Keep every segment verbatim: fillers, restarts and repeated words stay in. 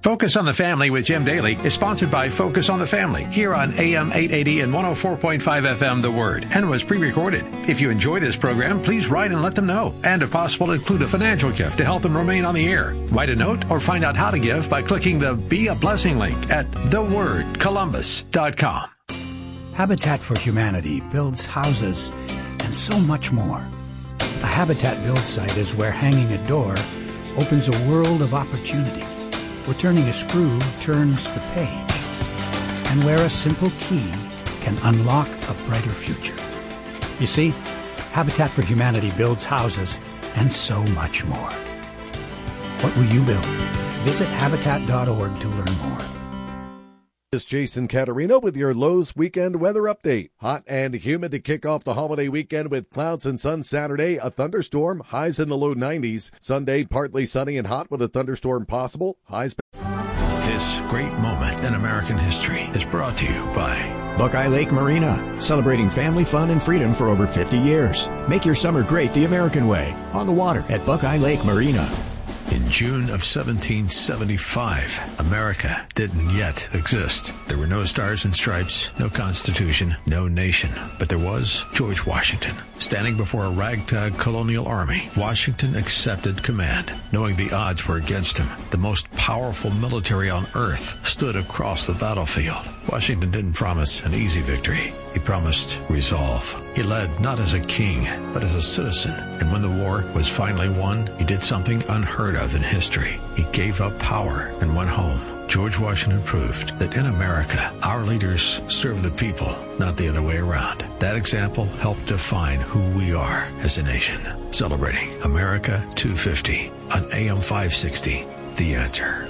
Focus on the Family with Jim Daly is sponsored by Focus on the Family here on A M eight eighty and one oh four point five F M The Word, and was pre-recorded. If you enjoy this program, please write and let them know, and if possible, include a financial gift to help them remain on the air. Write a note or find out how to give by clicking the Be a Blessing link at the word columbus dot com. Habitat for Humanity builds houses and so much more. A Habitat build site is where hanging a door opens a world of opportunity, where turning a screw turns the page, and where a simple key can unlock a brighter future. You see, Habitat for Humanity builds houses and so much more. What will you build? Visit habitat dot org to learn more. This is Jason Caterino with your Lowe's weekend weather update. Hot and humid to kick off the holiday weekend with clouds and sun Saturday, a thunderstorm, highs in the low nineties. Sunday, partly sunny and hot with a thunderstorm possible, highs. This great moment in American history is brought to you by Buckeye Lake Marina, celebrating family fun and freedom for over fifty years. Make your summer great the American way, on the water at Buckeye Lake Marina. In June of seventeen seventy-five, America didn't yet exist. There were no stars and stripes, no constitution, no nation. But there was George Washington. Standing before a ragtag colonial army, Washington accepted command, knowing the odds were against him. The most powerful military on earth stood across the battlefield. Washington didn't promise an easy victory. He promised resolve. He led not as a king, but as a citizen. And when the war was finally won, he did something unheard of in history. He gave up power and went home. George Washington proved that in America, our leaders serve the people, not the other way around. That example helped define who we are as a nation. Celebrating America two fifty on A M five sixty, The Answer.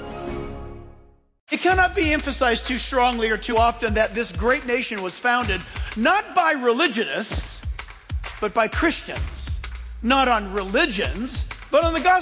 It cannot be emphasized too strongly or too often that this great nation was founded not by religionists, but by Christians. Not on religions, but on the gospel.